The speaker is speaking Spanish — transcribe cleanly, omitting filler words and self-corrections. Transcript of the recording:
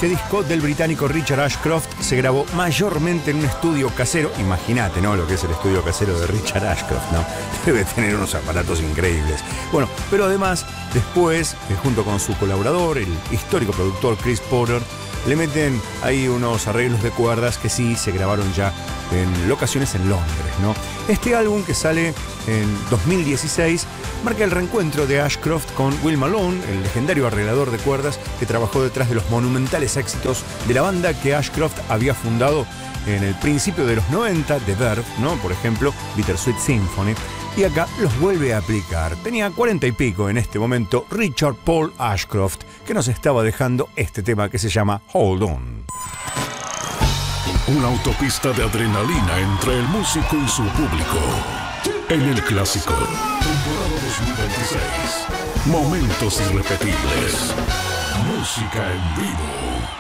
este disco del británico Richard Ashcroft se grabó mayormente en un estudio casero. Imagínate, ¿no? Lo que es el estudio casero de Richard Ashcroft, ¿no? Debe tener unos aparatos increíbles. Bueno, pero además, después, junto con su colaborador, el histórico productor Chris Porter, le meten ahí unos arreglos de cuerdas que sí se grabaron ya en locaciones en Londres, ¿no? Este álbum, que sale en 2016, marca el reencuentro de Ashcroft con Will Malone, el legendario arreglador de cuerdas que trabajó detrás de los monumentales éxitos de la banda que Ashcroft había fundado en el principio de los 90, The Verve, ¿no? Por ejemplo, Bittersweet Symphony. Y acá los vuelve a aplicar. Tenía 40 y pico en este momento Richard Paul Ashcroft, que nos estaba dejando este tema que se llama Hold On. Una autopista de adrenalina entre el músico y su público. En el clásico, temporada 2026. Momentos irrepetibles. Música en vivo.